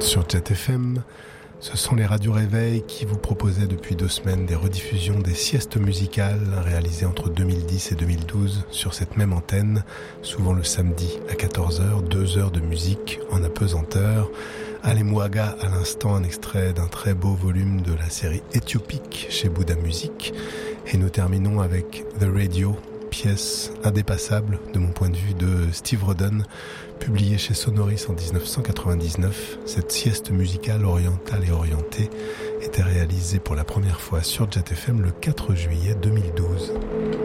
Sur Jet FM, ce sont les radios réveils qui vous proposaient depuis 2 semaines des rediffusions des siestes musicales réalisées entre 2010 et 2012 sur cette même antenne, souvent le samedi à 14h, 2 heures de musique en apesanteur. Ali Mouaga à l'instant, un extrait d'un très beau volume de la série Éthiopique chez Bouddha Music. Et nous terminons avec The Radio, pièce indépassable de mon point de vue de Steve Rodden, publiée chez Sonoris en 1999. Cette sieste musicale orientale et orientée était réalisée pour la première fois sur Jet FM le 4 juillet 2012.